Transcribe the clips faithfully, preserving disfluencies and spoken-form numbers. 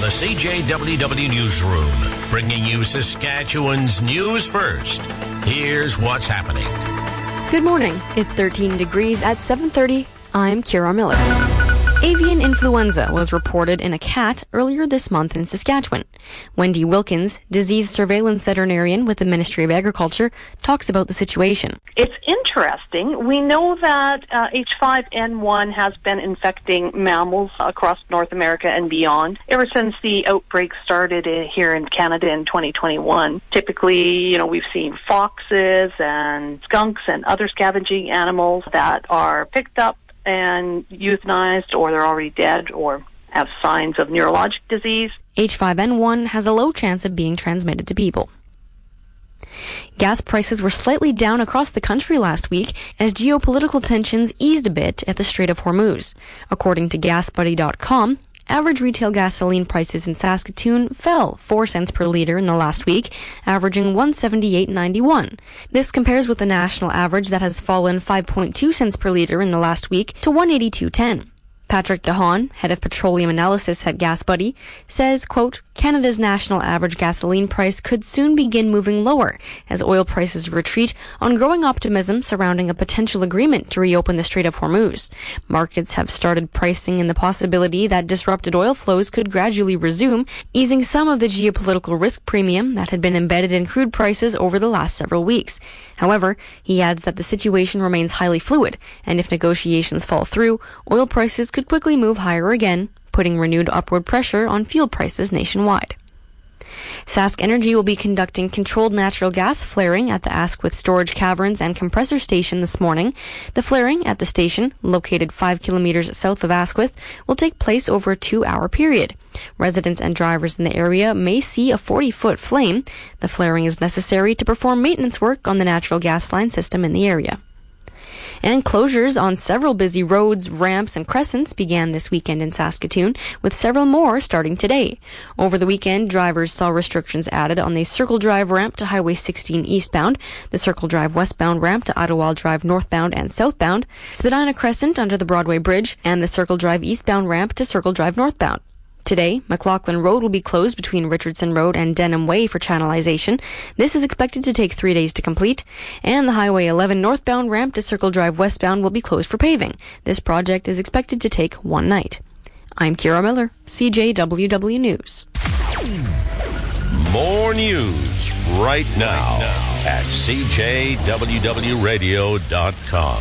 the C J W W Newsroom, bringing you Saskatchewan's news first. Here's what's happening. Good morning. It's thirteen degrees at seven thirty. I'm Kira Miller. Avian influenza was reported in a cat earlier this month in Saskatchewan. Wendy Wilkins, disease surveillance veterinarian with the Ministry of Agriculture, talks about the situation. It's interesting. We know that uh, H five N one has been infecting mammals across North America and beyond ever since the outbreak started uh, here in Canada in twenty twenty-one. Typically, you know, we've seen foxes and skunks and other scavenging animals that are picked up and euthanized, or they're already dead or have signs of neurologic disease. H five N one has a low chance of being transmitted to people. Gas prices were slightly down across the country last week as geopolitical tensions eased a bit at the Strait of Hormuz. According to gas buddy dot com, average retail gasoline prices in Saskatoon fell four cents per litre in the last week, averaging one seventy-eight ninety-one. This compares with the national average that has fallen five point two cents per litre in the last week to one eighty-two ten. Patrick DeHaan, head of petroleum analysis at GasBuddy, says, quote, Canada's national average gasoline price could soon begin moving lower as oil prices retreat on growing optimism surrounding a potential agreement to reopen the Strait of Hormuz. Markets have started pricing in the possibility that disrupted oil flows could gradually resume, easing some of the geopolitical risk premium that had been embedded in crude prices over the last several weeks. However, he adds that the situation remains highly fluid, and if negotiations fall through, oil prices could quickly move higher again, putting renewed upward pressure on fuel prices nationwide. Sask Energy will be conducting controlled natural gas flaring at the Asquith Storage Caverns and Compressor Station this morning. The flaring at the station, located five kilometers south of Asquith, will take place over a two-hour period. Residents and drivers in the area may see a forty-foot flame. The flaring is necessary to perform maintenance work on the natural gas line system in the area. And closures on several busy roads, ramps, and crescents began this weekend in Saskatoon, with several more starting today. Over the weekend, drivers saw restrictions added on the Circle Drive ramp to Highway sixteen eastbound, the Circle Drive westbound ramp to Ottawa Drive northbound and southbound, Spadina Crescent under the Broadway Bridge, and the Circle Drive eastbound ramp to Circle Drive northbound. Today, McLaughlin Road will be closed between Richardson Road and Denham Way for channelization. This is expected to take three days to complete. And the Highway eleven northbound ramp to Circle Drive westbound will be closed for paving. This project is expected to take one night. I'm Kira Miller, C J W W News. More news right now at C J W W radio dot com.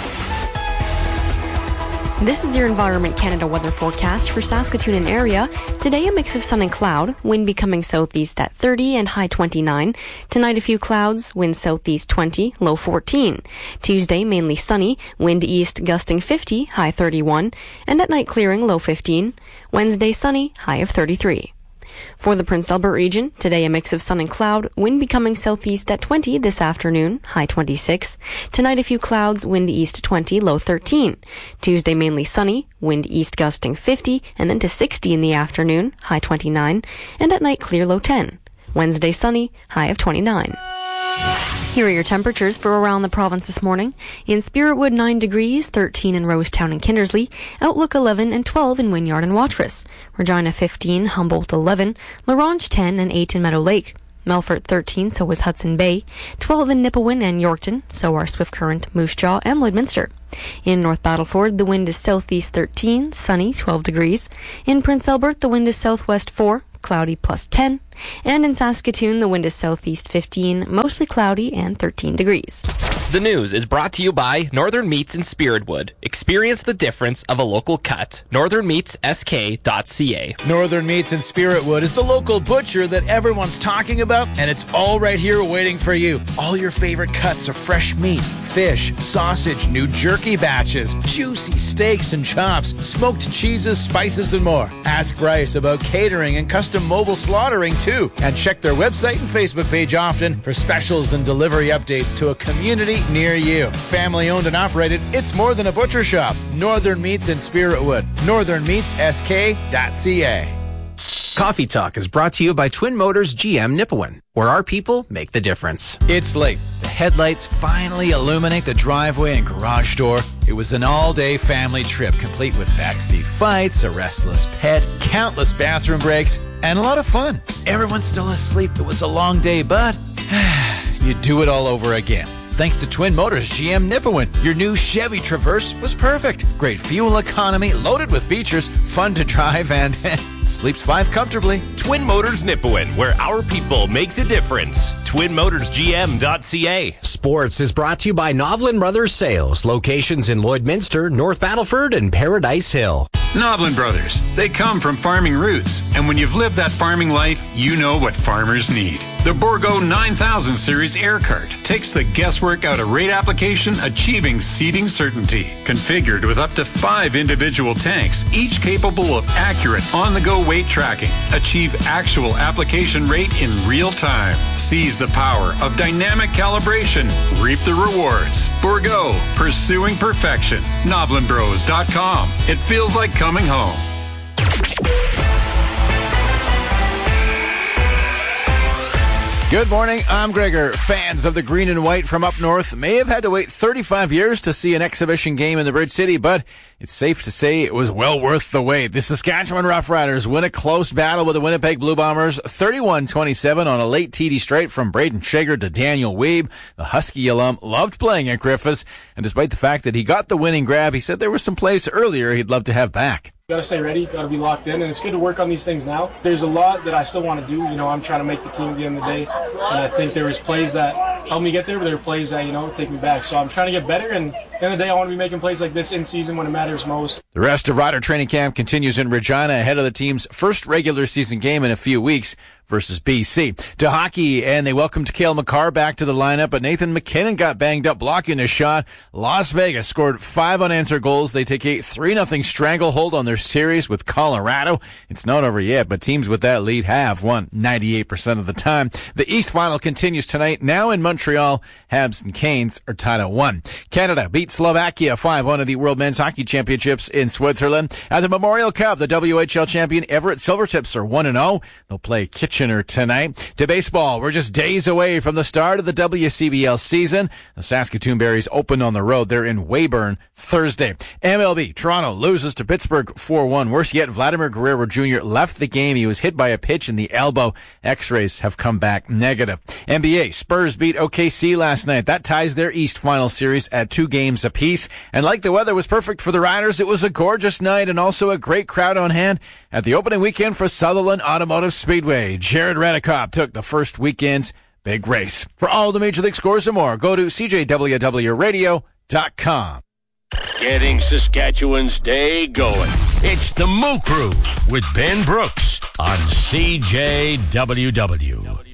This is your Environment Canada weather forecast for Saskatoon and area. Today, a mix of sun and cloud, wind becoming southeast at thirty and high twenty-nine. Tonight, a few clouds, wind southeast twenty, low fourteen. Tuesday, mainly sunny, wind east gusting fifty, high thirty-one. And at night, clearing, low fifteen. Wednesday, sunny, high of thirty-three. For the Prince Albert region, today a mix of sun and cloud, wind becoming southeast at twenty this afternoon, high twenty-six. Tonight a few clouds, wind east twenty, low thirteen. Tuesday mainly sunny, wind east gusting fifty, and then to sixty in the afternoon, high twenty-nine. And at night clear, low ten. Wednesday sunny, high of twenty-nine. Here are your temperatures for around the province this morning. In Spiritwood, nine degrees, thirteen in Rosetown and Kindersley. Outlook, eleven and twelve in Wynyard and Watrous. Regina, fifteen, Humboldt, eleven. La Ronge, ten and eight in Meadow Lake. Melfort, thirteen, so is Hudson Bay. twelve in Nipawin and Yorkton, so are Swift Current, Moose Jaw, and Lloydminster. In North Battleford, the wind is southeast thirteen, sunny, twelve degrees. In Prince Albert, the wind is southwest four, cloudy plus ten. And in Saskatoon, the wind is southeast fifteen, mostly cloudy and thirteen degrees. The news is brought to you by Northern Meats in Spiritwood. Experience the difference of a local cut. northern meats s k dot c a. Northern Meats in Spiritwood is the local butcher that everyone's talking about, and it's all right here waiting for you. All your favorite cuts of fresh meat, fish, sausage, new jerky batches, juicy steaks and chops, smoked cheeses, spices, and more. Ask Bryce about catering and custom mobile slaughtering too, and check their website and Facebook page often for specials and delivery updates to a community near you. Family owned and operated, it's more than a butcher shop. Northern Meats in Spiritwood. northern meats s k dot c a. Coffee Talk is brought to you by Twin Motors G M Nipawin, where our people make the difference. It's late. The headlights finally illuminate the driveway and garage door. It was an all-day family trip, complete with backseat fights, a restless pet, countless bathroom breaks, and a lot of fun. Everyone's still asleep. It was a long day, but you do it all over again. Thanks to Twin Motors G M Nipawin, your new Chevy Traverse was perfect. Great fuel economy, loaded with features, fun to drive, and sleeps five comfortably. Twin Motors Nipawin, where our people make the difference. twin motors g m dot c a. Sports is brought to you by Novlin Brothers Sales. Locations in Lloydminster, North Battleford, and Paradise Hill. Novlin Brothers. They come from farming roots, and when you've lived that farming life, you know what farmers need. The Bourgault nine thousand Series Air Cart takes the guesswork out of rate application, achieving seeding certainty. Configured with up to five individual tanks, each capable of accurate on-the-go weight tracking. Achieve actual application rate in real time. Seize the power of dynamic calibration. Reap the rewards. Bourgault, pursuing perfection. Novlin Bros dot com. It feels like coming home. Good morning, I'm Gregor. Fans of the green and white from up north may have had to wait thirty-five years to see an exhibition game in the Bridge City, but it's safe to say it was well worth the wait. The Saskatchewan Roughriders win a close battle with the Winnipeg Blue Bombers, thirty-one twenty-seven on a late T D straight from Braden Shager to Daniel Weeb. The Husky alum loved playing at Griffiths, and despite the fact that he got the winning grab, he said there were some plays earlier he'd love to have back. Got to stay ready, got to be locked in, and it's good to work on these things now. There's a lot that I still want to do. You know, I'm trying to make the team at the end of the day, and I think there was plays that helped me get there, but there were plays that, you know, take me back. So I'm trying to get better, and at the end of the day, I want to be making plays like this in season when it matters most. The rest of Rider training camp continues in Regina ahead of the team's first regular season game in a few weeks versus B C. To hockey, and they welcomed Cale Makar back to the lineup, but Nathan McKinnon got banged up blocking a shot. Las Vegas scored five unanswered goals. They take a three nothing stranglehold on their series with Colorado. It's not over yet, but teams with that lead have won ninety-eight percent of the time. The East Final continues tonight. Now in Montreal, Habs and Canes are tied at one. Canada beat Slovakia five one at the World Men's Hockey Championships in Switzerland. At the Memorial Cup, the W H L champion Everett Silvertips are one and oh. They'll play Kitchener tonight. To baseball, we're just days away from the start of the W C B L season. The Saskatoon Berries open on the road. They're in Weyburn Thursday. M L B, Toronto loses to Pittsburgh four one. Worse yet, Vladimir Guerrero Junior left the game. He was hit by a pitch in the elbow. X-rays have come back negative. N B A, Spurs beat O K C last night. That ties their East Final series at two games apiece. And like the weather was perfect for the Riders, it was a gorgeous night and also a great crowd on hand at the opening weekend for Sutherland Automotive Speedway. Jared Redekop took the first weekend's big race. For all the Major League scores and more, go to c j w w radio dot com. Getting Saskatchewan's day going. It's the Moo Crew with Ben Brooks on C J W W.